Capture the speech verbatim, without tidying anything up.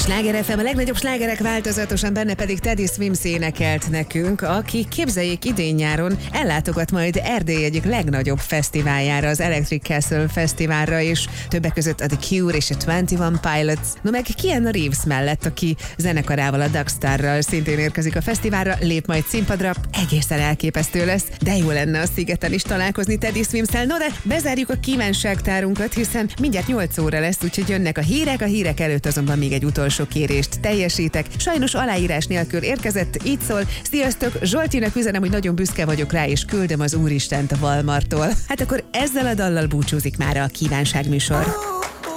Sláger ef em, a legnagyobb slágerek változatosan, benne pedig Teddy Swims énekelt nekünk, aki, képzeljék, idén-nyáron ellátogat majd Erdély egyik legnagyobb fesztiváljára, az Electric Castle fesztiválra, és többek között a The Cure és a huszonegy Pilots. No meg Keanu Reeves mellett, aki zenekarával, a Darkstarral szintén érkezik a fesztiválra, lép majd színpadra, egészen elképesztő lesz, de jó lenne a szigeten is találkozni Teddy Swimsszel. No de bezárjuk a kívánságtárunkat, hiszen mindjárt nyolc óra lesz, úgyhogy jönnek a hírek, a hírek előtt azonban még egy utolsó kérést teljesítek. Sajnos aláírás nélkül érkezett, így szól: sziasztok, Zsoltinak üzenem, hogy nagyon büszke vagyok rá, és küldöm az Úristent a Valmartól. Hát akkor ezzel a dallal búcsúzik már a kívánságműsor.